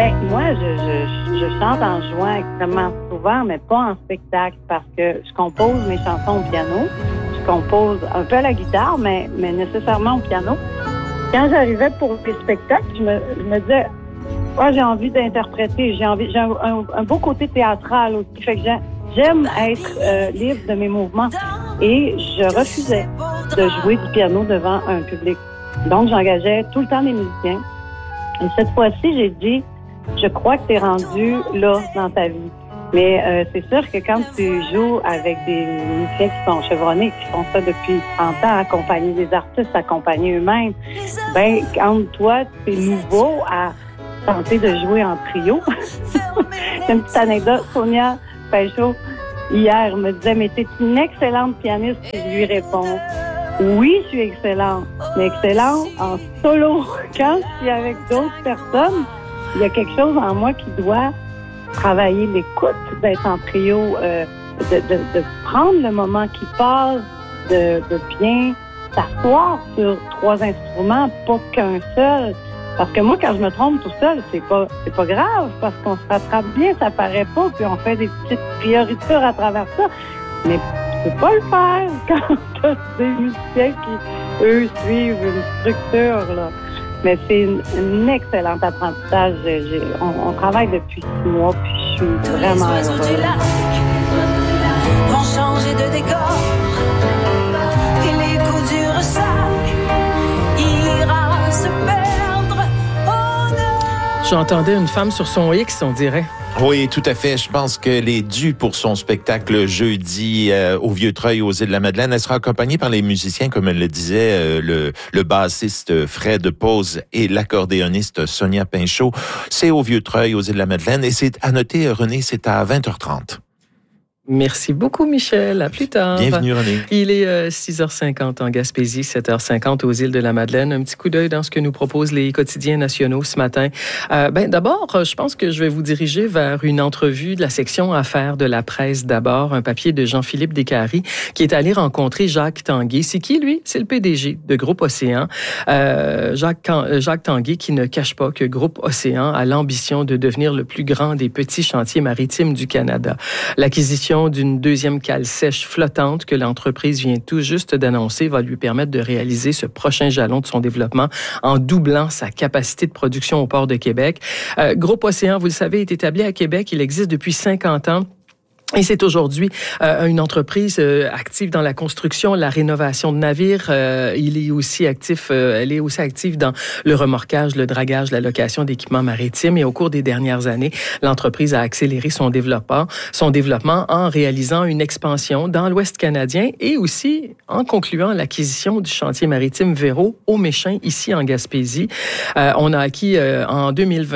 Ben moi, je chante en jouant extrêmement souvent, mais pas en spectacle, parce que je compose mes chansons au piano. Je compose un peu à la guitare, mais nécessairement au piano. Quand j'arrivais pour les spectacles, je me disais, j'ai envie d'interpréter, j'ai un beau côté théâtral aussi, fait que j'aime être libre de mes mouvements, et je refusais de jouer du piano devant un public. Donc j'engageais tout le temps des musiciens. Et cette fois-ci, j'ai dit, je crois que tu es rendu là dans ta vie. Mais c'est sûr que quand tu joues avec des musiciens qui sont chevronnés, qui font ça depuis 30 ans, accompagner des artistes, accompagner eux-mêmes, ben quand toi, tu es nouveau à tenter de jouer en trio. C'est une petite anecdote. Sonia Pêchaud, hier, me disait, mais t'es une excellente pianiste. Et je lui réponds, oui, je suis excellente, mais excellente en solo. Quand je suis avec d'autres personnes, il y a quelque chose en moi qui doit travailler l'écoute, d'être en trio, de prendre le moment qui passe, de bien s'asseoir sur 3 instruments, pas qu'un seul. Parce que moi, quand je me trompe tout seul, c'est pas grave, parce qu'on se rattrape bien, ça paraît pas, puis on fait des petites prioritures à travers ça. Mais tu peux pas le faire quand t'as des musiciens qui, eux, suivent une structure, là. Mais c'est un excellent apprentissage. On travaille depuis 6 mois, puis je suis vraiment heureuse. Vont changer de décor, et l'écho du ressac ira se perdre. Oh non! J'entendais une femme sur son X, on dirait. Oui, tout à fait. Je pense qu'elle est due pour son spectacle jeudi au Vieux-Treuil, aux Îles-de-la-Madeleine. Elle sera accompagnée par les musiciens, comme elle le disait, le bassiste Fred Pose et l'accordéoniste Sonia Pêchaud. C'est au Vieux-Treuil, aux Îles-de-la-Madeleine. Et c'est à noter, René, c'est à 20h30. Merci beaucoup, Michel. À plus tard. Bienvenue, René. Il est 6h50 en Gaspésie, 7h50 aux îles de la Madeleine. Un petit coup d'œil dans ce que nous proposent les quotidiens nationaux ce matin. D'abord, je pense que je vais vous diriger vers une entrevue de la section Affaires de la presse d'abord. Un papier de Jean-Philippe Descaries qui est allé rencontrer Jacques Tanguay. C'est qui, lui? C'est le PDG de Groupe Océan. Jacques Tanguay qui ne cache pas que Groupe Océan a l'ambition de devenir le plus grand des petits chantiers maritimes du Canada. L'acquisition d'une deuxième cale sèche flottante que l'entreprise vient tout juste d'annoncer va lui permettre de réaliser ce prochain jalon de son développement en doublant sa capacité de production au port de Québec. Groupe Océan, vous le savez, est établi à Québec. Il existe depuis 50 ans. Et c'est aujourd'hui une entreprise active dans la construction, la rénovation de navires. Elle est aussi active dans le remorquage, le dragage, la location d'équipements maritimes. Et au cours des dernières années, l'entreprise a accéléré son développement en réalisant une expansion dans l'Ouest canadien et aussi en concluant l'acquisition du chantier maritime Véro au Méchin, ici en Gaspésie. On a acquis en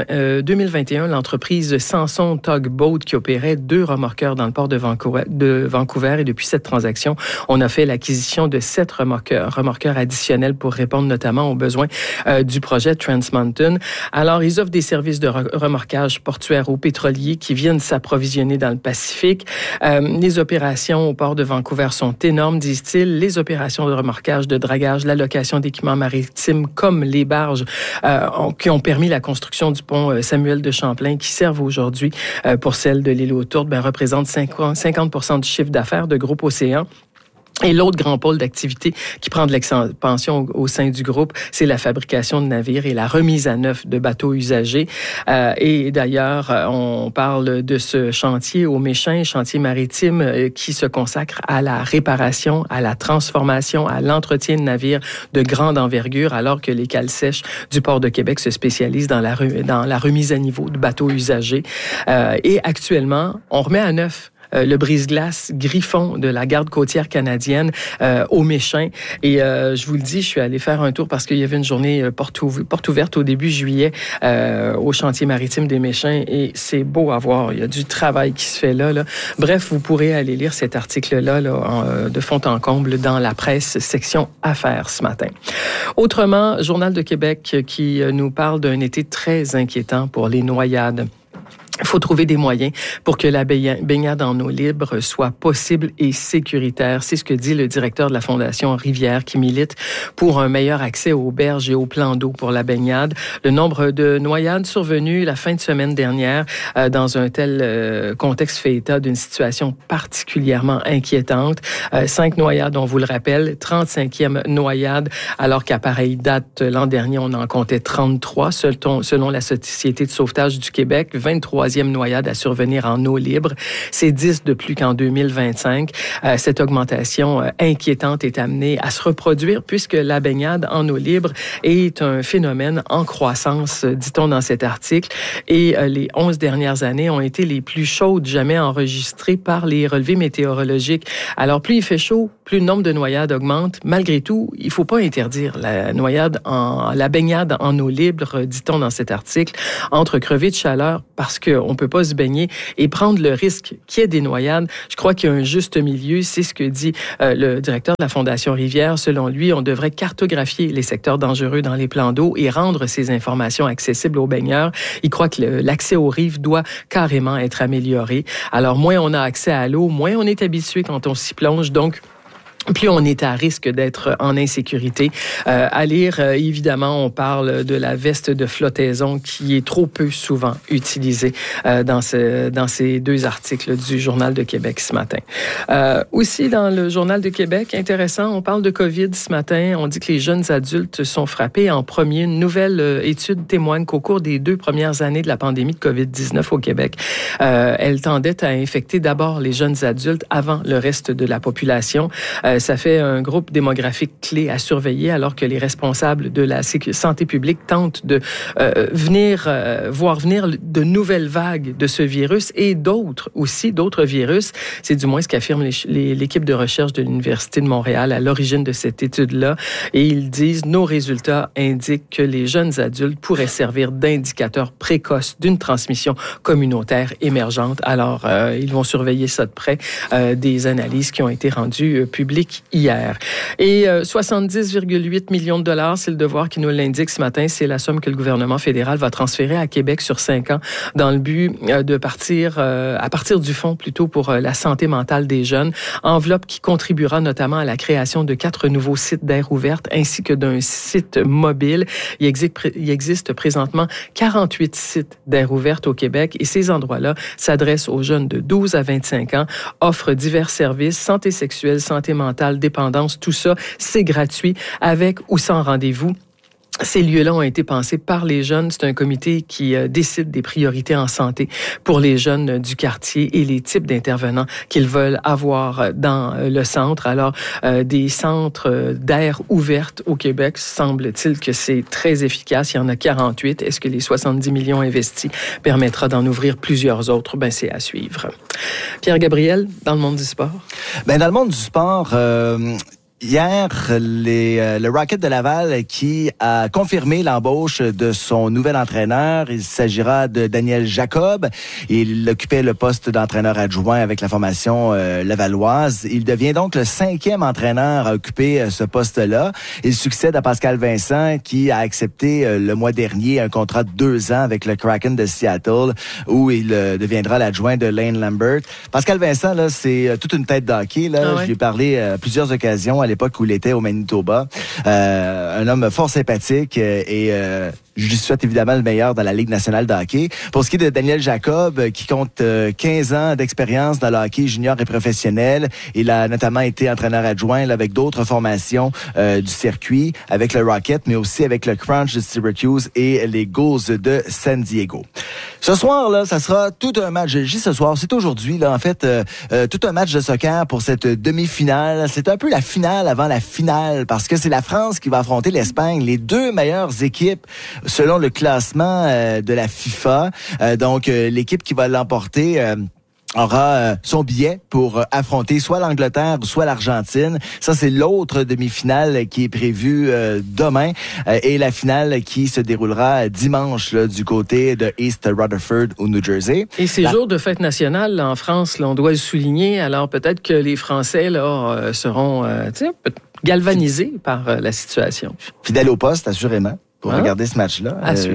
2021 l'entreprise Samson Tugboat qui opérait 2 remorqueurs dans le port de Vancouver. Et depuis cette transaction, on a fait l'acquisition de 7 remorqueurs additionnels pour répondre notamment aux besoins du projet Trans Mountain. Alors, ils offrent des services de remorquage portuaire aux pétroliers qui viennent s'approvisionner dans le Pacifique. Les opérations au port de Vancouver sont énormes, disent-ils. Les opérations de remorquage, de dragage, la location d'équipements maritimes comme les barges qui ont permis la construction du pont Samuel de Champlain qui servent aujourd'hui pour celle de l'île aux Tourtes, représentent 50% du chiffre d'affaires de Groupe Océan. Et l'autre grand pôle d'activité qui prend de l'expansion au sein du groupe, c'est la fabrication de navires et la remise à neuf de bateaux usagés. Et d'ailleurs, on parle de ce chantier au Méchin, chantier maritime qui se consacre à la réparation, à la transformation, à l'entretien de navires de grande envergure, alors que les cales sèches du port de Québec se spécialisent dans la remise à niveau de bateaux usagés. Et actuellement, on remet à neuf le brise-glace Griffon de la garde côtière canadienne au Méchin. Et je vous le dis, je suis allée faire un tour parce qu'il y avait une journée porte ouverte au début juillet au chantier maritime des Méchins et c'est beau à voir. Il y a du travail qui se fait là. Bref, vous pourrez aller lire cet article-là de fond en comble dans la presse section Affaires ce matin. Autrement, Journal de Québec qui nous parle d'un été très inquiétant pour les noyades. Il faut trouver des moyens pour que la baignade en eau libre soit possible et sécuritaire. C'est ce que dit le directeur de la Fondation Rivière qui milite pour un meilleur accès aux berges et aux plans d'eau pour la baignade. Le nombre de noyades survenues la fin de semaine dernière dans un tel contexte fait état d'une situation particulièrement inquiétante. 5 noyades, on vous le rappelle, 35e noyade, alors qu'à pareille date l'an dernier, on en comptait 33 selon la Société de sauvetage du Québec, 23e noyade à survenir en eau libre. C'est 10 de plus qu'en 2025. Cette augmentation inquiétante est amenée à se reproduire puisque la baignade en eau libre est un phénomène en croissance, dit-on dans cet article. Et les 11 dernières années ont été les plus chaudes jamais enregistrées par les relevés météorologiques. Alors, plus il fait chaud, plus le nombre de noyades augmente. Malgré tout, il ne faut pas interdire la baignade en eau libre, dit-on dans cet article, entre crever de chaleur parce qu'on ne peut pas se baigner et prendre le risque qu'il y ait des noyades. Je crois qu'il y a un juste milieu. C'est ce que dit le directeur de la Fondation Rivière. Selon lui, on devrait cartographier les secteurs dangereux dans les plans d'eau et rendre ces informations accessibles aux baigneurs. Il croit que l'accès aux rives doit carrément être amélioré. Alors, moins on a accès à l'eau, moins on est habitué quand on s'y plonge. Donc, plus on est à risque d'être en insécurité. À lire, évidemment, on parle de la veste de flottaison qui est trop peu souvent utilisée dans ces 2 articles du Journal de Québec ce matin. Aussi, dans le Journal de Québec, intéressant, on parle de COVID ce matin. On dit que les jeunes adultes sont frappés en premier. Une nouvelle étude témoigne qu'au cours des 2 premières années de la pandémie de COVID-19 au Québec, elle tendait à infecter d'abord les jeunes adultes avant le reste de la population. Ça fait un groupe démographique clé à surveiller alors que les responsables de la santé publique tentent de voir venir de nouvelles vagues de ce virus et d'autres virus. C'est du moins ce qu'affirme l'équipe de recherche de l'Université de Montréal à l'origine de cette étude-là. Et ils disent, nos résultats indiquent que les jeunes adultes pourraient servir d'indicateurs précoces d'une transmission communautaire émergente. Alors, ils vont surveiller ça de près, des analyses qui ont été rendues publiques hier. Et 70,8 millions de dollars, c'est le Devoir qui nous l'indique ce matin. C'est la somme que le gouvernement fédéral va transférer à Québec sur 5 ans dans le but de partir du fonds plutôt pour la santé mentale des jeunes. Enveloppe qui contribuera notamment à la création de 4 nouveaux sites d'air ouverte ainsi que d'un site mobile. Il existe présentement 48 sites d'air ouverte au Québec et ces endroits-là s'adressent aux jeunes de 12 à 25 ans, offrent divers services, santé sexuelle, santé mentale, dépendance, tout ça, c'est gratuit, avec ou sans rendez-vous. Ces lieux-là ont été pensés par les jeunes. C'est un comité qui décide des priorités en santé pour les jeunes du quartier et les types d'intervenants qu'ils veulent avoir dans le centre. Alors, des centres d'air ouverte au Québec, semble-t-il que c'est très efficace. Il y en a 48. Est-ce que les 70 millions investis permettra d'en ouvrir plusieurs autres? Ben, c'est à suivre. Pierre-Gabriel, dans le monde du sport? Ben, dans le monde du sport... Hier, le Rocket de Laval qui a confirmé l'embauche de son nouvel entraîneur. Il s'agira de Daniel Jacob. Il occupait le poste d'entraîneur adjoint avec la formation lavalloise. Il devient donc le 5e entraîneur à occuper ce poste-là. Il succède à Pascal Vincent qui a accepté le mois dernier un contrat de 2 ans avec le Kraken de Seattle où il deviendra l'adjoint de Lane Lambert. Pascal Vincent, là, c'est toute une tête d'hockey. Là. Ah ouais. Je lui ai parlé à plusieurs occasions à l'époque où il était au Manitoba. Un homme fort sympathique et je lui souhaite évidemment le meilleur dans la Ligue nationale de hockey. Pour ce qui est de Daniel Jacob, qui compte 15 ans d'expérience dans le hockey junior et professionnel, il a notamment été entraîneur adjoint là, avec d'autres formations du circuit, avec le Rocket, mais aussi avec le Crunch de Syracuse et les Gulls de San Diego. Ce soir, là, ça sera tout un match. Je dis ce soir, c'est aujourd'hui, là, en fait, tout un match de soccer pour cette demi-finale. C'est un peu la finale avant la finale, parce que c'est la France qui va affronter l'Espagne, les 2 meilleures équipes selon le classement de la FIFA. Donc, l'équipe qui va l'emporter aura son billet pour affronter soit l'Angleterre ou soit l'Argentine. Ça, c'est l'autre demi-finale qui est prévue demain et la finale qui se déroulera dimanche là, du côté de East Rutherford au New Jersey. Et ces jours de fête nationale là, en France, là, on doit le souligner. Alors peut-être que les Français là seront galvanisés par la situation. Fidèles au poste, assurément. pour regarder ce match-là.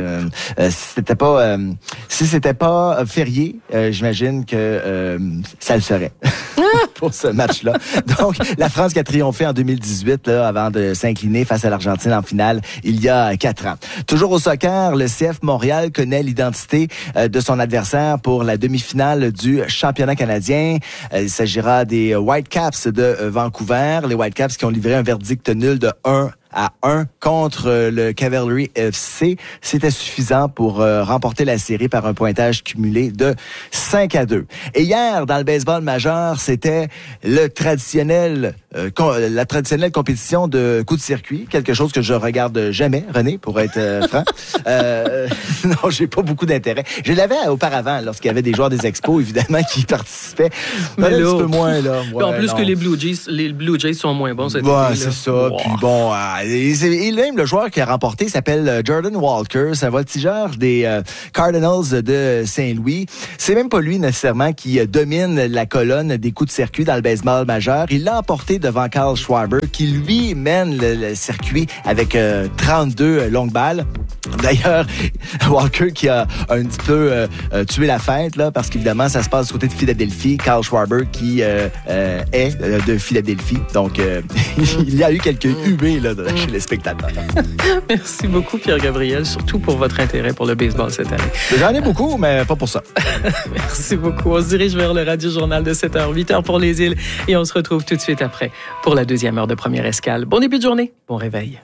Si c'était pas férié, j'imagine que ça le serait pour ce match-là. Donc, la France qui a triomphé en 2018 là, avant de s'incliner face à l'Argentine en finale il y a 4 ans. Toujours au soccer, le CF Montréal connaît l'identité de son adversaire pour la demi-finale du championnat canadien. Il s'agira des Whitecaps de Vancouver. Les Whitecaps qui ont livré un verdict nul de 1-1 contre le Cavalry FC. C'était suffisant pour remporter la série par un pointage cumulé de 5-2. Et hier, dans le baseball majeur, c'était la traditionnelle compétition de coup de circuit. Quelque chose que je regarde jamais, René, pour être franc. Non, j'ai pas beaucoup d'intérêt. Je l'avais auparavant, lorsqu'il y avait des joueurs des Expos, évidemment, qui participaient. Mais là, un petit peu moins, là. Ouais, en plus que les Blue Jays sont moins bons cette année. Ouais, c'est ça. Puis bon, et même le joueur qui a remporté s'appelle Jordan Walker. C'est un voltigeur des Cardinals de Saint-Louis. C'est même pas lui nécessairement qui domine la colonne des coups de circuit dans le baseball majeur. Il l'a emporté devant Kyle Schwarber, qui lui mène le circuit avec 32 longues balles. D'ailleurs, Walker qui a un petit peu tué la fête, là, parce qu'évidemment, ça se passe du côté de Philadelphie. Kyle Schwarber qui est de Philadelphie. Donc, il y a eu quelques huées là, chez les spectateurs. Merci beaucoup, Pierre-Gabriel, surtout pour votre intérêt pour le baseball cette année. J'en ai beaucoup, mais pas pour ça. Merci beaucoup. On se dirige vers le Radio-Journal de 7h, 8h pour les îles. Et on se retrouve tout de suite après pour la deuxième heure de Première Escale. Bon début de journée, bon réveil.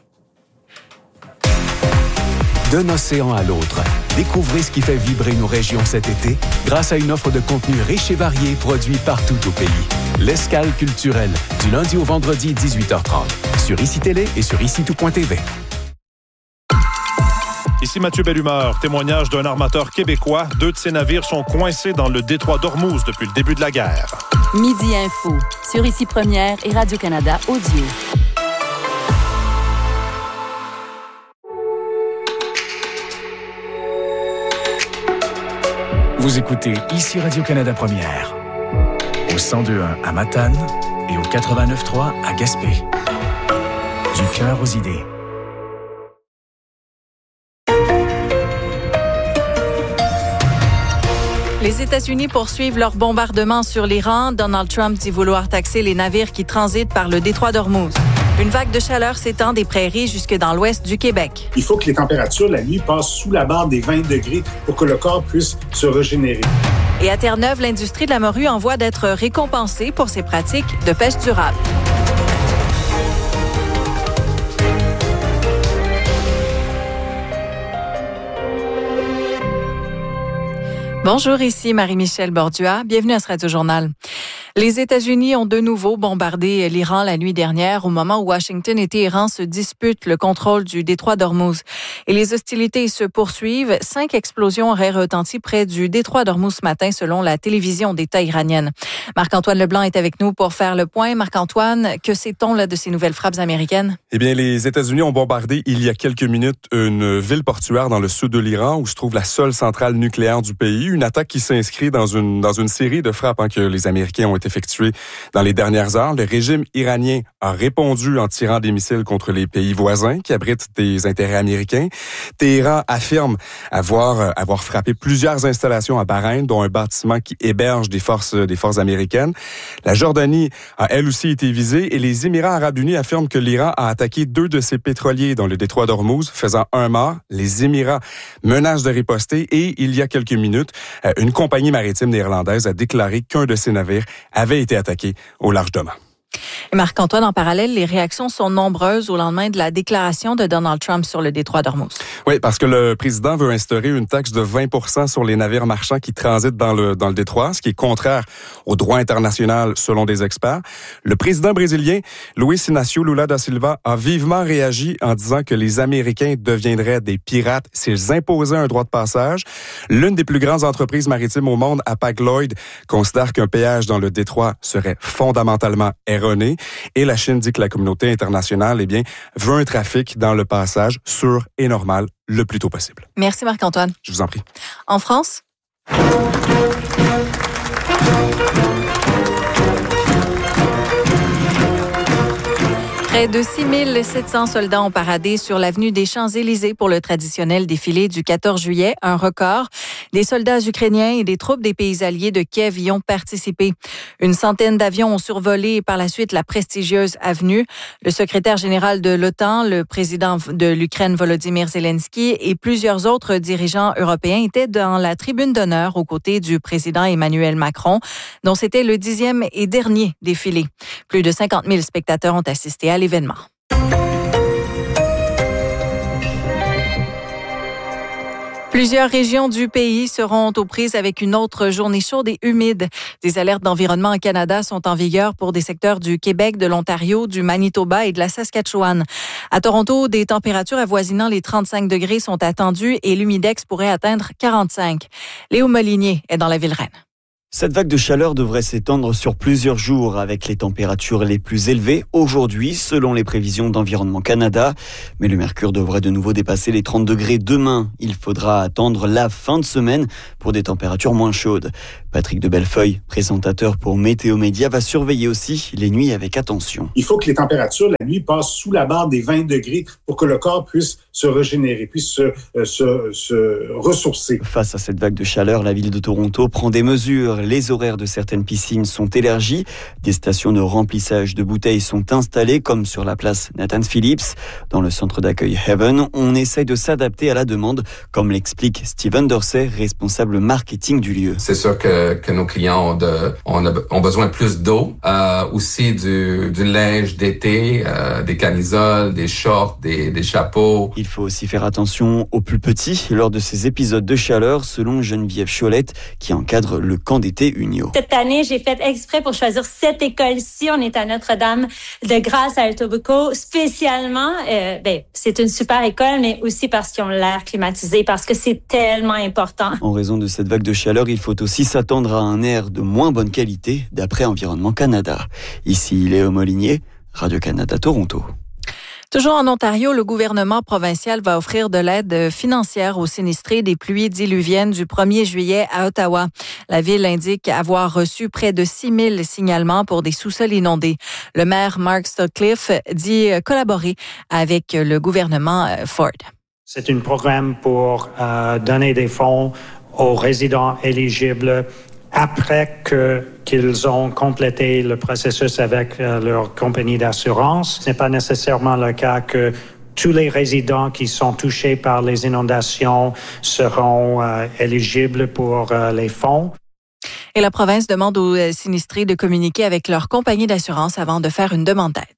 D'un océan à l'autre, découvrez ce qui fait vibrer nos régions cet été grâce à une offre de contenu riche et varié produit partout au pays. L'Escale culturelle, du lundi au vendredi 18h30, sur ICI Télé et sur ICI-tout.tv. Ici Mathieu Bellumeur, témoignage d'un armateur québécois. 2 de ses navires sont coincés dans le détroit d'Ormuz depuis le début de la guerre. Midi Info, sur ICI Première et Radio-Canada Audio. Vous écoutez ici Radio-Canada Première, au 102.1 à Matane et au 89.3 à Gaspé. Du cœur aux idées. Les États-Unis poursuivent leur bombardement sur l'Iran. Donald Trump dit vouloir taxer les navires qui transitent par le détroit d'Ormuz. Une vague de chaleur s'étend des prairies jusque dans l'ouest du Québec. Il faut que les températures la nuit passent sous la barre des 20 degrés pour que le corps puisse se régénérer. Et à Terre-Neuve, l'industrie de la morue en voie d'être récompensée pour ses pratiques de pêche durable. Bonjour, ici Marie-Michel Bordua. Bienvenue à ce Radio-Journal. Les États-Unis ont de nouveau bombardé l'Iran la nuit dernière au moment où Washington et Téhéran se disputent le contrôle du détroit d'Ormuz. Et les hostilités se poursuivent. 5 explosions auraient retenti près du détroit d'Ormuz ce matin, selon la télévision d'État iranienne. Marc-Antoine Leblanc est avec nous pour faire le point. Marc-Antoine, que sait-on là de ces nouvelles frappes américaines? Eh bien, les États-Unis ont bombardé il y a quelques minutes une ville portuaire dans le sud de l'Iran où se trouve la seule centrale nucléaire du pays. Une attaque qui s'inscrit dans une série de frappes que les Américains ont effectuées dans les dernières heures. Le régime iranien a répondu en tirant des missiles contre les pays voisins qui abritent des intérêts américains. Téhéran affirme avoir frappé plusieurs installations à Bahreïn, dont un bâtiment qui héberge des forces américaines. La Jordanie a elle aussi été visée et les Émirats arabes unis affirment que l'Iran a attaqué 2 de ses pétroliers dans le détroit d'Ormuz, faisant 1 mort. Les Émirats menacent de riposter et il y a quelques minutes, une compagnie maritime néerlandaise a déclaré qu'un de ses navires avait été attaqué au large d'Oman. Et Marc-Antoine, en parallèle, les réactions sont nombreuses au lendemain de la déclaration de Donald Trump sur le détroit d'Ormuz. Oui, parce que le président veut instaurer une taxe de 20% sur les navires marchands qui transitent dans le détroit, ce qui est contraire au droit international selon des experts. Le président brésilien, Luiz Inácio Lula da Silva, a vivement réagi en disant que les Américains deviendraient des pirates s'ils imposaient un droit de passage. L'une des plus grandes entreprises maritimes au monde, Hapag-Lloyd, considère qu'un péage dans le détroit serait fondamentalement erroné. Et la Chine dit que la communauté internationale, veut un trafic dans le passage sûr et normal le plus tôt possible. Merci Marc-Antoine. Je vous en prie. En France? Près de 6700 soldats ont paradé sur l'avenue des Champs-Élysées pour le traditionnel défilé du 14 juillet, un record. Des soldats ukrainiens et des troupes des pays alliés de Kiev y ont participé. Une centaine d'avions ont survolé par la suite la prestigieuse avenue. Le secrétaire général de l'OTAN, le président de l'Ukraine Volodymyr Zelensky et plusieurs autres dirigeants européens étaient dans la tribune d'honneur aux côtés du président Emmanuel Macron, dont c'était le 10e et dernier défilé. Plus de 50 000 spectateurs ont assisté à l'événement. Plusieurs régions du pays seront aux prises avec une autre journée chaude et humide. Des alertes d'environnement au Canada sont en vigueur pour des secteurs du Québec, de l'Ontario, du Manitoba et de la Saskatchewan. À Toronto, des températures avoisinant les 35 degrés sont attendues et l'humidex pourrait atteindre 45. Léo Molinier est dans la Ville-Reine. Cette vague de chaleur devrait s'étendre sur plusieurs jours avec les températures les plus élevées aujourd'hui selon les prévisions d'Environnement Canada. Mais le mercure devrait de nouveau dépasser les 30 degrés demain. Il faudra attendre la fin de semaine pour des températures moins chaudes. Patrick de Bellefeuille, présentateur pour Météo Média, va surveiller aussi les nuits avec attention. Il faut que les températures la nuit passent sous la barre des 20 degrés pour que le corps puisse se régénérer, puisse se ressourcer. Face à cette vague de chaleur, la ville de Toronto prend des mesures. Les horaires de certaines piscines sont élargis. Des stations de remplissage de bouteilles sont installées, comme sur la place Nathan Phillips. Dans le centre d'accueil Heaven, on essaye de s'adapter à la demande, comme l'explique Steven Dorsey, responsable marketing du lieu. C'est sûr que nos clients ont besoin de plus d'eau, aussi du linge d'été, des camisoles, des shorts, des chapeaux. Il faut aussi faire attention aux plus petits lors de ces épisodes de chaleur, selon Geneviève Cholette, qui encadre le camp d'été Unio. Cette année, j'ai fait exprès pour choisir cette école-ci. On est à Notre-Dame de Grâce à Etobicoke. Spécialement, c'est une super école, mais aussi parce qu'ils ont l'air climatisé, parce que c'est tellement important. En raison de cette vague de chaleur, il faut aussi s'attendre à un air de moins bonne qualité, d'après Environnement Canada. Ici, Léo Molinier, Radio-Canada Toronto. Toujours en Ontario, le gouvernement provincial va offrir de l'aide financière aux sinistrés des pluies diluviennes du 1er juillet à Ottawa. La ville indique avoir reçu près de 6 000 signalements pour des sous-sols inondés. Le maire Mark Sutcliffe dit collaborer avec le gouvernement Ford. C'est un programme pour donner des fonds aux résidents éligibles après qu'ils ont complété le processus avec leur compagnie d'assurance. Ce n'est pas nécessairement le cas que tous les résidents qui sont touchés par les inondations seront éligibles pour les fonds. Et la province demande aux sinistrés de communiquer avec leur compagnie d'assurance avant de faire une demande d'aide.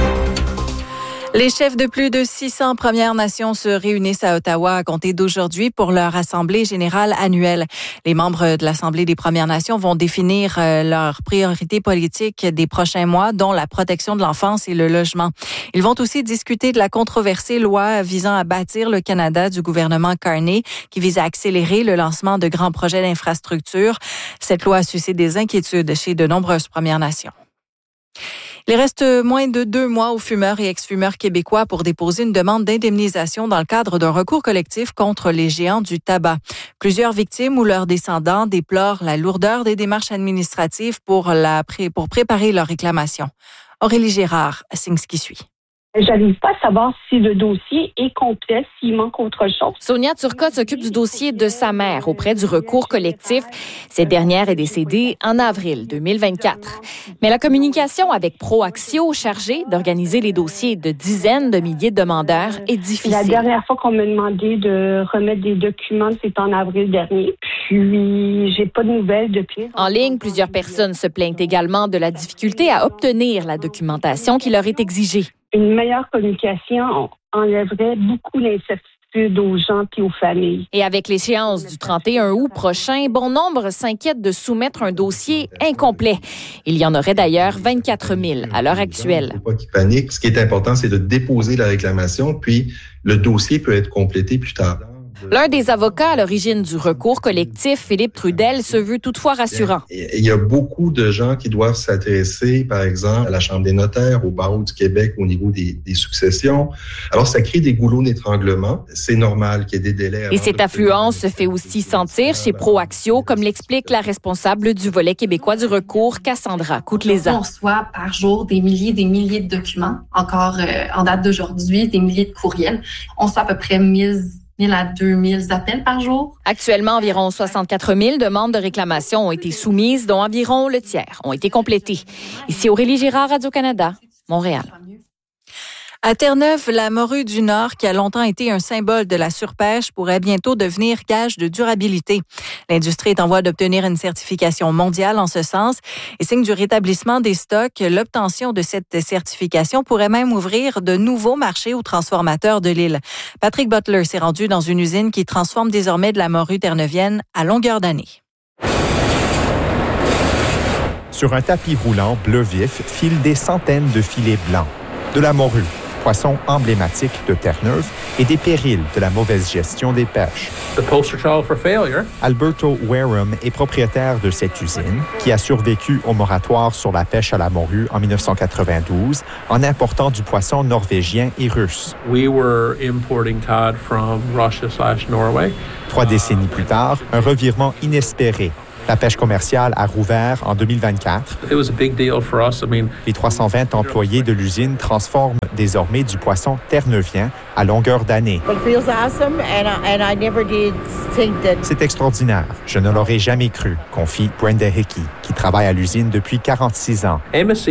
Les chefs de plus de 600 Premières Nations se réunissent à Ottawa à compter d'aujourd'hui pour leur Assemblée générale annuelle. Les membres de l'Assemblée des Premières Nations vont définir leurs priorités politiques des prochains mois, dont la protection de l'enfance et le logement. Ils vont aussi discuter de la controversée loi visant à bâtir le Canada du gouvernement Carney, qui vise à accélérer le lancement de grands projets d'infrastructure. Cette loi suscite des inquiétudes chez de nombreuses Premières Nations. Il reste moins de 2 mois aux fumeurs et ex-fumeurs québécois pour déposer une demande d'indemnisation dans le cadre d'un recours collectif contre les géants du tabac. Plusieurs victimes ou leurs descendants déplorent la lourdeur des démarches administratives pour préparer leur réclamation. Aurélie Gérard signe ce qui suit. J'arrive pas à savoir si le dossier est complet, s'il manque autre chose. Sonia Turcotte s'occupe du dossier de sa mère auprès du recours collectif. Cette dernière est décédée en avril 2024. Mais la communication avec Proaxio, chargée d'organiser les dossiers de dizaines de milliers de demandeurs, est difficile. La dernière fois qu'on m'a demandé de remettre des documents, c'était en avril dernier. Puis, j'ai pas de nouvelles depuis. En ligne, plusieurs personnes se plaignent également de la difficulté à obtenir la documentation qui leur est exigée. Une meilleure communication enlèverait beaucoup l'incertitude aux gens et aux familles. Et avec l'échéance du 31 août prochain, bon nombre s'inquiètent de soumettre un dossier incomplet. Il y en aurait d'ailleurs 24 000 à l'heure actuelle. Il ne faut pas qu'ils paniquent. Ce qui est important, c'est de déposer la réclamation, puis le dossier peut être complété plus tard. L'un des avocats à l'origine du recours collectif, Philippe Trudel, se veut toutefois rassurant. Il y a beaucoup de gens qui doivent s'adresser, par exemple, à la Chambre des notaires, au Barreau du Québec au niveau des successions. Alors, ça crée des goulots d'étranglement. C'est normal qu'il y ait des délais. Et cette affluence se fait aussi sentir chez Proaxio, comme l'explique la responsable du volet québécois du recours, Cassandra Coutelézan. On reçoit par jour des milliers de documents, encore en date d'aujourd'hui, des milliers de courriels. On reçoit à peu près 1000 à 2000 appels par jour. Actuellement, environ 64 000 demandes de réclamation ont été soumises, dont environ le tiers ont été complétées. Ici Aurélie Girard, Radio-Canada, Montréal. À Terre-Neuve, la morue du Nord, qui a longtemps été un symbole de la surpêche, pourrait bientôt devenir gage de durabilité. L'industrie est en voie d'obtenir une certification mondiale en ce sens. Et signe du rétablissement des stocks, l'obtention de cette certification pourrait même ouvrir de nouveaux marchés aux transformateurs de l'île. Patrick Butler s'est rendu dans une usine qui transforme désormais de la morue terneuvienne à longueur d'année. Sur un tapis roulant bleu vif filent des centaines de filets blancs. De la morue, poisson emblématique de Terre-Neuve, et des périls de la mauvaise gestion des pêches. Alberto Wareham est propriétaire de cette usine qui a survécu au moratoire sur la pêche à la morue en 1992 en important du poisson norvégien et russe. 3 décennies plus tard, un revirement inespéré. La pêche commerciale a rouvert en 2024. Les 320 employés de l'usine transforment désormais du poisson terneuvien à longueur d'année. C'est extraordinaire. Je ne l'aurais jamais cru, confie Brenda Hickey, qui travaille à l'usine depuis 46 ans.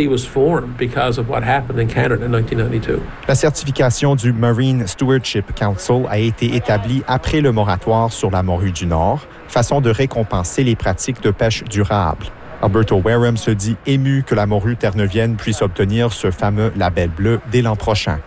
La certification du Marine Stewardship Council a été établie après le moratoire sur la morue du Nord, façon de récompenser les pratiques de pêche durable. Alberto Wareham se dit ému que la morue terneuvienne puisse obtenir ce fameux label bleu dès l'an prochain.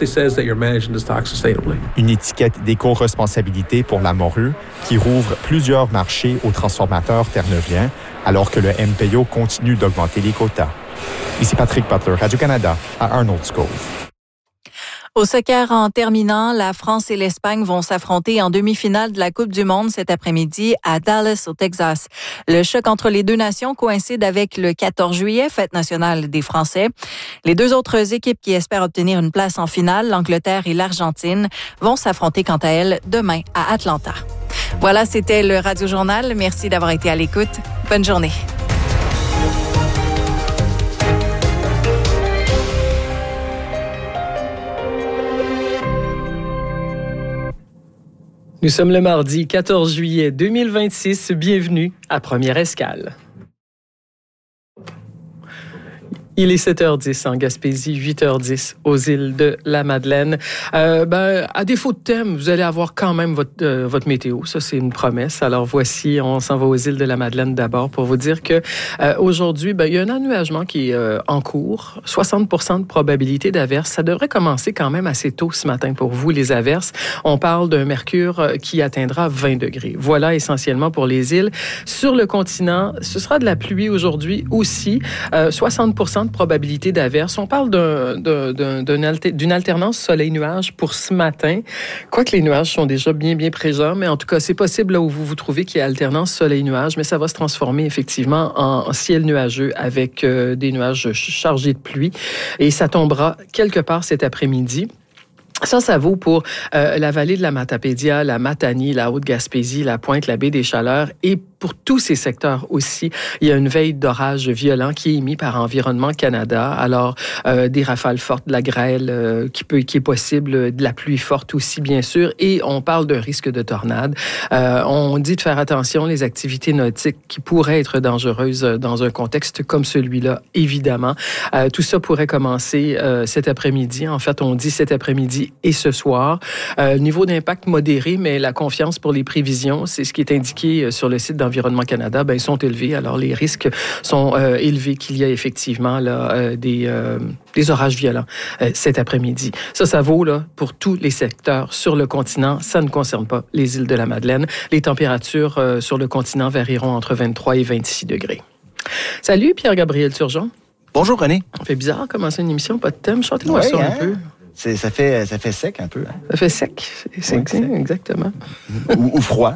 Une étiquette d'éco-responsabilité pour la morue qui rouvre plusieurs marchés aux transformateurs terneuviens alors que le MPO continue d'augmenter les quotas. Ici Patrick Butler, Radio-Canada, à Arnold's Cove. Au soccer en terminant, la France et l'Espagne vont s'affronter en demi-finale de la Coupe du monde cet après-midi à Dallas, au Texas. Le choc entre les deux nations coïncide avec le 14 juillet, fête nationale des Français. Les deux autres équipes qui espèrent obtenir une place en finale, l'Angleterre et l'Argentine, vont s'affronter quant à elles demain à Atlanta. Voilà, c'était le Radio Journal. Merci d'avoir été à l'écoute. Bonne journée. Nous sommes le mardi 14 juillet 2026. Bienvenue à Première Escale. Il est 7h10 en Gaspésie, 8h10 aux îles de la Madeleine. À défaut de thème, vous allez avoir quand même votre météo. Ça, c'est une promesse. Alors voici, on s'en va aux îles de la Madeleine d'abord pour vous dire que aujourd'hui, il y a un ennuagement qui est en cours. 60% de probabilité d'averse. Ça devrait commencer quand même assez tôt ce matin pour vous, les averses. On parle d'un mercure qui atteindra 20 degrés. Voilà essentiellement pour les îles. Sur le continent, ce sera de la pluie aujourd'hui aussi. 60% de probabilité d'averse. On parle d'une alternance soleil-nuage pour ce matin. Quoique les nuages sont déjà bien présents, mais en tout cas, c'est possible là où vous vous trouvez qu'il y a alternance soleil-nuage, mais ça va se transformer effectivement en ciel nuageux avec des nuages chargés de pluie. Et ça tombera quelque part cet après-midi. Ça vaut pour la vallée de la Matapédia, la Matanie, la Haute-Gaspésie, la Pointe, la baie des Chaleurs et pour tous ces secteurs aussi, il y a une veille d'orage violent qui est émise par Environnement Canada. Alors, des rafales fortes, de la grêle qui est possible, de la pluie forte aussi, bien sûr, et on parle d'un risque de tornade. On dit de faire attention, les activités nautiques qui pourraient être dangereuses dans un contexte comme celui-là, évidemment. Tout ça pourrait commencer cet après-midi. En fait, on dit cet après-midi et ce soir. Niveau d'impact modéré, mais la confiance pour les prévisions, c'est ce qui est indiqué sur le site d'Environnement Canada, ils sont élevés. Alors, les risques sont élevés qu'il y a effectivement là, des orages violents cet après-midi. Ça vaut là, pour tous les secteurs sur le continent. Ça ne concerne pas les îles de la Madeleine. Les températures sur le continent varieront entre 23 et 26 degrés. Salut, Pierre-Gabriel Turgeon. Bonjour, René. Ça fait bizarre commencer une émission, pas de thème. Chantez-moi ça un peu. Ça fait sec un peu. Hein? Ça fait sec. C'est exactement. Ou froid.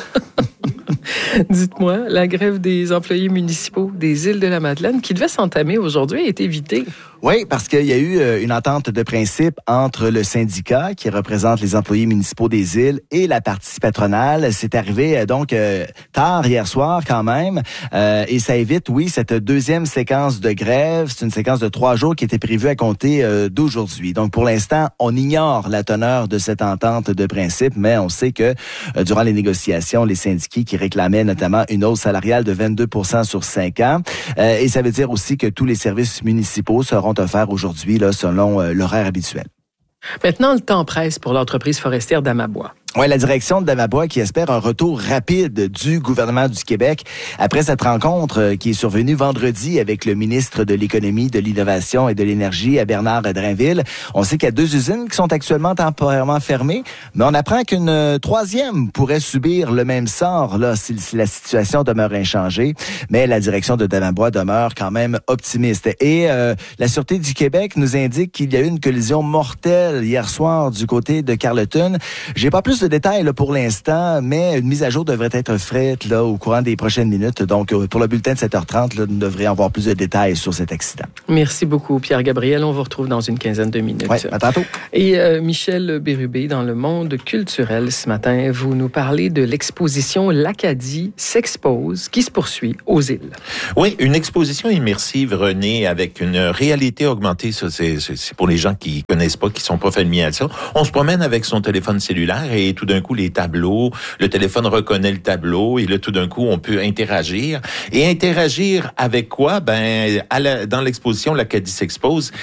Dites-moi, la grève des employés municipaux des Îles-de-la-Madeleine, qui devait s'entamer aujourd'hui, a été évitée. Oui, parce qu'il y a eu une entente de principe entre le syndicat qui représente les employés municipaux des îles et la partie patronale. C'est arrivé donc tard hier soir quand même. Et ça évite, oui, cette deuxième séquence de grève. C'est une séquence de 3 jours qui était prévue à compter d'aujourd'hui. Donc pour l'instant, on ignore la teneur de cette entente de principe, mais on sait que durant les négociations, les syndiqués qui réclamaient notamment une hausse salariale de 22% sur 5 ans. Et ça veut dire aussi que tous les services municipaux seront offerts aujourd'hui là, selon l'horaire habituel. Maintenant, le temps presse pour l'entreprise forestière d'Amabois. Oui, la direction de Damabois qui espère un retour rapide du gouvernement du Québec après cette rencontre qui est survenue vendredi avec le ministre de l'Économie, de l'Innovation et de l'Énergie à Bernard Drainville. On sait qu'il y a 2 usines qui sont actuellement temporairement fermées, mais on apprend qu'une 3e pourrait subir le même sort là si la situation demeure inchangée. Mais la direction de Damabois demeure quand même optimiste. Et la Sûreté du Québec nous indique qu'il y a eu une collision mortelle hier soir du côté de Carleton. J'ai pas plus de détails là, pour l'instant, mais une mise à jour devrait être faite là, au courant des prochaines minutes. Donc, pour le bulletin de 7h30, là, nous devrions avoir plus de détails sur cet accident. Merci beaucoup, Pierre-Gabriel. On vous retrouve dans une quinzaine de minutes. Oui, à tantôt. Et Michel Bérubé, dans le monde culturel ce matin, vous nous parlez de l'exposition L'Acadie s'expose qui se poursuit aux îles. Oui, une exposition immersive, René, avec une réalité augmentée. Ça, c'est pour les gens qui connaissent pas, qui sont pas familiers à ça. On se promène avec son téléphone cellulaire et tout d'un coup, les tableaux, le téléphone reconnaît le tableau et là, tout d'un coup, on peut interagir. Et interagir avec quoi? Dans l'exposition L'Acadie s'expose,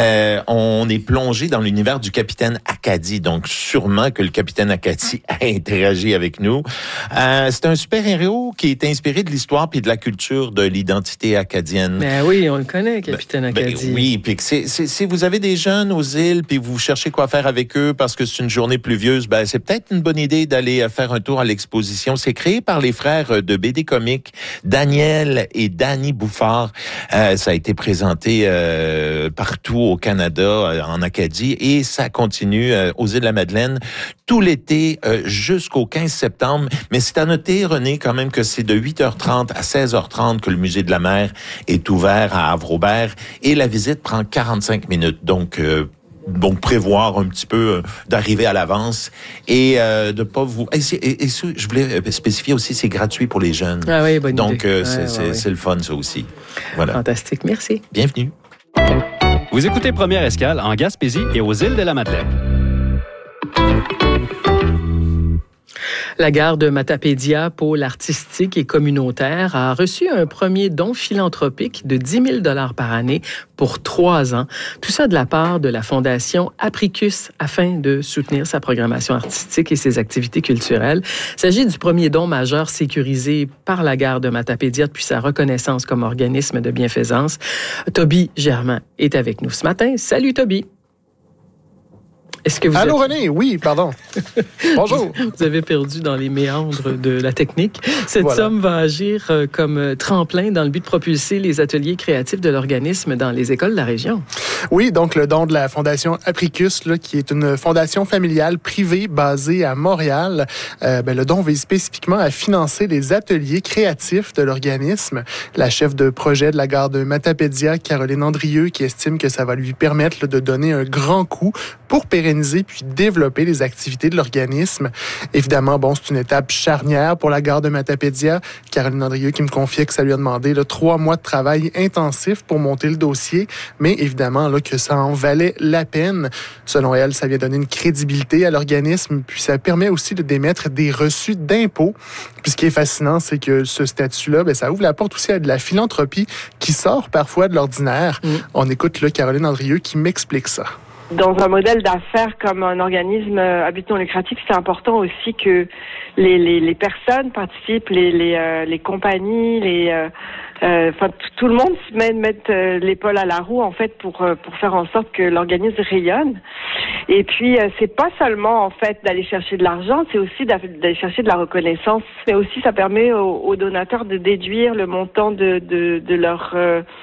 on est plongé dans l'univers du capitaine Acadie. Donc, sûrement que le capitaine Acadie a interagi avec nous. C'est un super-héros qui est inspiré de l'histoire puis de la culture de l'identité acadienne. Ben oui, on le connaît, capitaine Acadie. Oui, puis si vous avez des jeunes aux îles puis vous cherchez quoi faire avec eux parce que c'est une journée pluvieuse, c'est peut-être une bonne idée d'aller faire un tour à l'exposition. C'est créé par les frères de BD comiques Daniel et Danny Bouffard. Ça a été présenté partout au Canada, en Acadie, et ça continue aux Îles-de-la-Madeleine tout l'été jusqu'au 15 septembre. Mais c'est à noter, René, quand même que c'est de 8h30 à 16h30 que le Musée de la mer est ouvert à Havre-Aubert et la visite prend 45 minutes. Donc, prévoir un petit peu d'arriver à l'avance et de pas vous... je voulais spécifier aussi, c'est gratuit pour les jeunes. Ah oui, bonne idée. Donc, c'est le fun, ça aussi. Voilà. Fantastique, merci. Bienvenue. Vous écoutez Première Escale en Gaspésie et aux Îles-de-la-Madeleine. La gare de Matapédia, pôle artistique et communautaire, a reçu un premier don philanthropique de 10 000 $ par année pour 3 ans. Tout ça de la part de la Fondation Apricus afin de soutenir sa programmation artistique et ses activités culturelles. Il s'agit du premier don majeur sécurisé par la gare de Matapédia depuis sa reconnaissance comme organisme de bienfaisance. Toby Germain est avec nous ce matin. Salut Toby! Est-ce que Allô, René? Oui, pardon. Bonjour. Vous avez perdu dans les méandres de la technique. Cette somme va agir comme tremplin dans le but de propulser les ateliers créatifs de l'organisme dans les écoles de la région. Oui, donc le don de la Fondation Apricus, là, qui est une fondation familiale privée basée à Montréal, le don vise spécifiquement à financer les ateliers créatifs de l'organisme. La chef de projet de la gare de Matapédia, Caroline Andrieux, qui estime que ça va lui permettre là, de donner un grand coup pour pérenniser puis développer les activités de l'organisme. Évidemment, c'est une étape charnière pour la gare de Matapédia. Caroline Andrieux qui me confiait que ça lui a demandé 3 mois de travail intensif pour monter le dossier, mais évidemment là, que ça en valait la peine. Selon elle, ça vient donner une crédibilité à l'organisme, puis ça permet aussi de d'émettre des reçus d'impôts. Puis ce qui est fascinant, c'est que ce statut-là, ça ouvre la porte aussi à de la philanthropie qui sort parfois de l'ordinaire. On écoute là, Caroline Andrieux qui m'explique ça. Dans un modèle d'affaires comme un organisme à but non lucratif, c'est important aussi que les personnes participent, les compagnies, tout le monde se mette l'épaule à la roue en fait pour faire en sorte que l'organisme rayonne. Et puis c'est pas seulement en fait d'aller chercher de l'argent, c'est aussi d'aller chercher de la reconnaissance. Mais aussi ça permet aux donateurs de déduire le montant de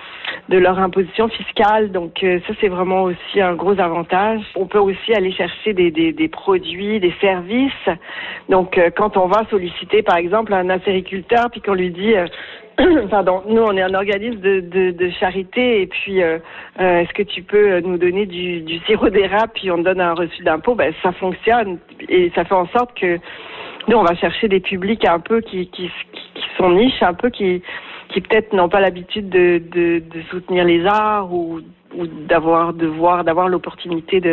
leur imposition fiscale. Donc ça, c'est vraiment aussi un gros avantage. On peut aussi aller chercher des produits, des services. Donc quand on va solliciter par exemple un acériculteur puis qu'on lui dit pardon, nous on est un organisme de charité et puis est-ce que tu peux nous donner du sirop d'érable puis on te donne un reçu d'impôt, ben ça fonctionne et ça fait en sorte que nous on va chercher des publics un peu qui sont niches, un peu qui peut-être n'ont pas l'habitude de soutenir les arts ou d'avoir l'opportunité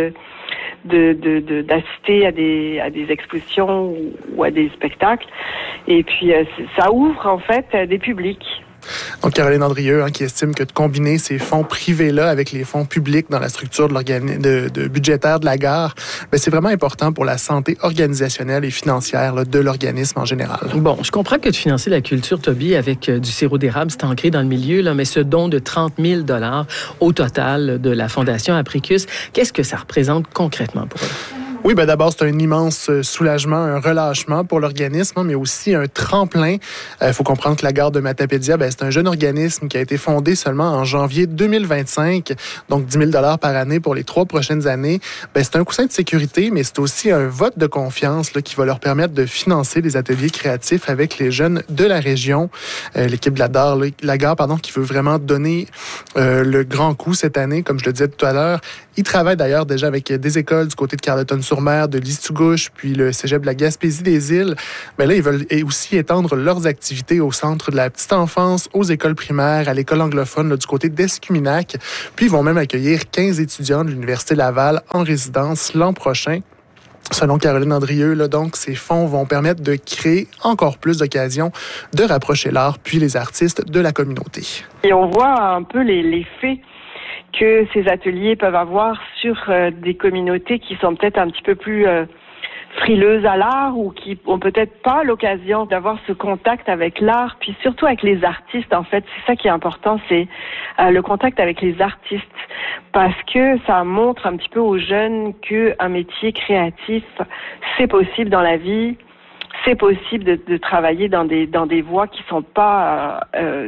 d'assister à des expositions ou à des spectacles. Et puis, ça ouvre, en fait, des publics. Donc, Caroline Andrieux, qui estime que de combiner ces fonds privés-là avec les fonds publics dans la structure de budgétaire de la gare, c'est vraiment important pour la santé organisationnelle et financière de l'organisme en général. Bon, je comprends que de financer la culture, Toby, avec du sirop d'érable, c'est ancré dans le milieu, mais ce don de 30 000 $ au total de la Fondation Apricus, qu'est-ce que ça représente concrètement pour eux? Oui, d'abord, c'est un immense soulagement, un relâchement pour l'organisme, mais aussi un tremplin. Il faut comprendre que la gare de Matapédia, c'est un jeune organisme qui a été fondé seulement en janvier 2025, donc 10 000 $ par année pour les 3 prochaines années. C'est un coussin de sécurité, mais c'est aussi un vote de confiance qui va leur permettre de financer des ateliers créatifs avec les jeunes de la région. L'équipe de la gare, qui veut vraiment donner le grand coup cette année, comme je le disais tout à l'heure. Ils travaillent d'ailleurs déjà avec des écoles du côté de Carleton-sur-Mer, de Listugouche, puis le cégep de la Gaspésie-des-Îles. Mais là, ils veulent aussi étendre leurs activités au centre de la petite enfance, aux écoles primaires, à l'école anglophone du côté d'Escuminac. Puis ils vont même accueillir 15 étudiants de l'Université Laval en résidence l'an prochain. Selon Caroline Andrieux, donc, ces fonds vont permettre de créer encore plus d'occasions de rapprocher l'art puis les artistes de la communauté. Et on voit un peu l'effet que ces ateliers peuvent avoir sur des communautés qui sont peut-être un petit peu plus frileuses à l'art ou qui ont peut-être pas l'occasion d'avoir ce contact avec l'art, puis surtout avec les artistes. En fait, c'est ça qui est important, c'est le contact avec les artistes, parce que ça montre un petit peu aux jeunes qu'un métier créatif, c'est possible dans la vie. C'est possible de travailler dans des voies qui sont pas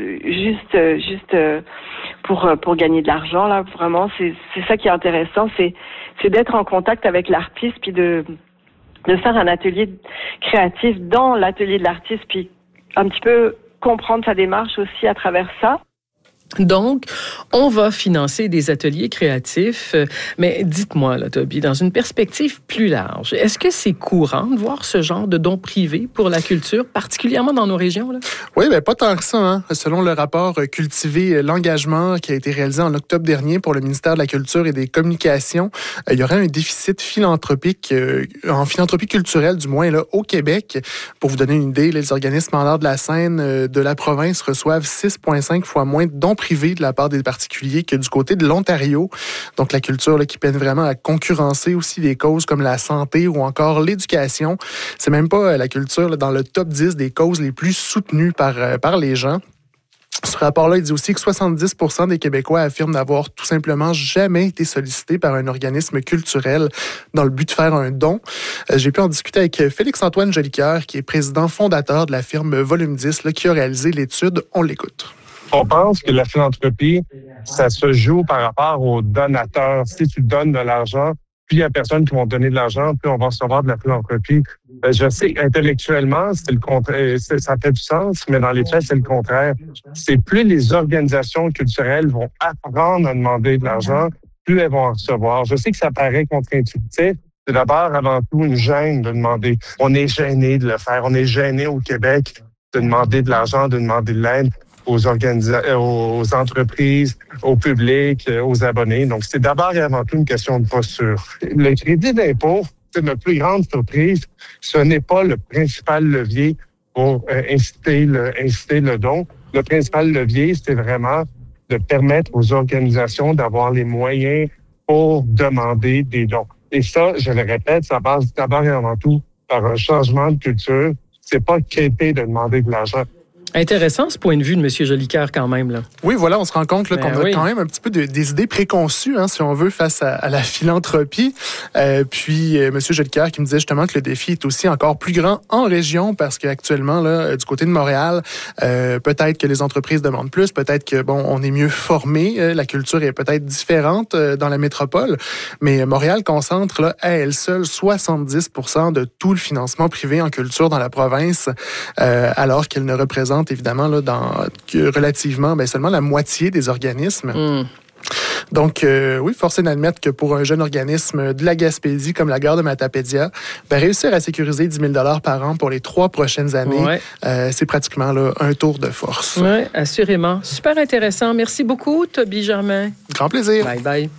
juste pour gagner de l'argent là. Vraiment, c'est ça qui est intéressant, c'est d'être en contact avec l'artiste puis de faire un atelier créatif dans l'atelier de l'artiste puis un petit peu comprendre sa démarche aussi à travers ça. Donc, on va financer des ateliers créatifs, mais dites-moi, là, Toby, dans une perspective plus large, est-ce que c'est courant de voir ce genre de dons privés pour la culture, particulièrement dans nos régions, là? Oui, pas tant que ça. Selon le rapport Cultiver l'engagement qui a été réalisé en octobre dernier pour le ministère de la Culture et des Communications, il y aurait un déficit philanthropique, en philanthropie culturelle du moins, là, au Québec. Pour vous donner une idée, les organismes en art de la scène de la province reçoivent 6,5 fois moins de dons privés de la part des particuliers que du côté de l'Ontario. Donc, la culture qui peine vraiment à concurrencer aussi des causes comme la santé ou encore l'éducation. C'est même pas la culture dans le top 10 des causes les plus soutenues par les gens. Ce rapport-là, il dit aussi que 70% des Québécois affirment n'avoir tout simplement jamais été sollicités par un organisme culturel dans le but de faire un don. J'ai pu en discuter avec Félix-Antoine Jolicoeur, qui est président fondateur de la firme Volume 10, qui a réalisé l'étude. On l'écoute. On pense que la philanthropie, ça se joue par rapport aux donateurs. Si tu donnes de l'argent, plus il y a personnes qui vont donner de l'argent, plus on va recevoir de la philanthropie. Je sais intellectuellement, c'est le contraire, ça fait du sens, mais dans les faits, c'est le contraire. C'est plus les organisations culturelles vont apprendre à demander de l'argent, plus elles vont en recevoir. Je sais que ça paraît contre-intuitif. C'est d'abord, avant tout, une gêne de demander. On est gêné de le faire. On est gêné au Québec de demander de l'argent, de demander de l'aide aux entreprises, au public, aux abonnés. Donc, c'est d'abord et avant tout une question de posture. Le crédit d'impôt, c'est notre plus grande surprise. Ce n'est pas le principal levier pour inciter le don. Le principal levier, c'est vraiment de permettre aux organisations d'avoir les moyens pour demander des dons. Et ça, je le répète, ça passe d'abord et avant tout par un changement de culture. C'est pas quêter de demander de l'argent. Intéressant ce point de vue de M. Jolicoeur quand même. Là. Oui, voilà, on se rend compte là, qu'on a quand même un petit peu des idées préconçues, si on veut, face à la philanthropie. Puis, M. Jolicoeur qui me disait justement que le défi est aussi encore plus grand en région parce qu'actuellement, là, du côté de Montréal, peut-être que les entreprises demandent plus, peut-être que, on est mieux formé, la culture est peut-être différente dans la métropole, mais Montréal concentre là, à elle seule 70% de tout le financement privé en culture dans la province, alors qu'elle ne représente évidemment là, relativement seulement la moitié des organismes. Donc, oui, force est d'admettre que pour un jeune organisme de la Gaspésie comme la gare de Matapédia, réussir à sécuriser 10 000 $ par an pour les 3 prochaines années, c'est pratiquement là, un tour de force. Oui, assurément. Super intéressant. Merci beaucoup, Toby Germain. Grand plaisir. Bye bye.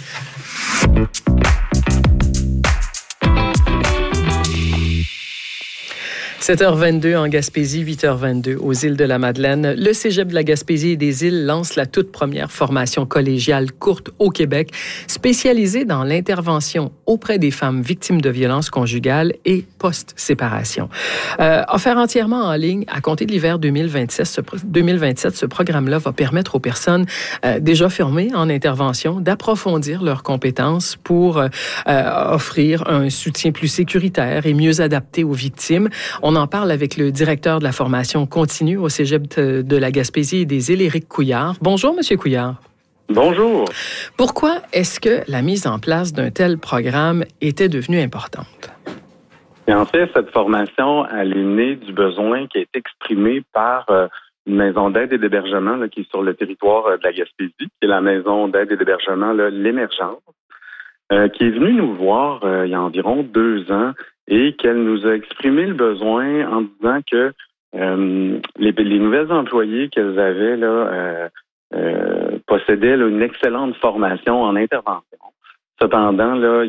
7h22 en Gaspésie, 8h22 aux îles de la Madeleine. Le Cégep de la Gaspésie et des îles lance la toute première formation collégiale courte au Québec, spécialisée dans l'intervention auprès des femmes victimes de violences conjugales et post-séparation. Offert entièrement en ligne, à compter de l'hiver 2027, ce programme-là va permettre aux personnes déjà formées en intervention d'approfondir leurs compétences pour offrir un soutien plus sécuritaire et mieux adapté aux victimes. On en parle avec le directeur de la formation continue au Cégep de la Gaspésie et des îles, Éric Couillard. Bonjour, Monsieur Couillard. Bonjour. Pourquoi est-ce que la mise en place d'un tel programme était devenue importante? Et en fait, cette formation, elle est née du besoin qui a été exprimé par une maison d'aide et d'hébergement là, qui est sur le territoire de la Gaspésie, qui est la maison d'aide et d'hébergement là, L'Émergence, qui est venue nous voir il y a environ 2 ans et qu'elle nous a exprimé le besoin en disant que les nouvelles employées qu'elles avaient là possédaient là, une excellente formation en intervention. Cependant, là,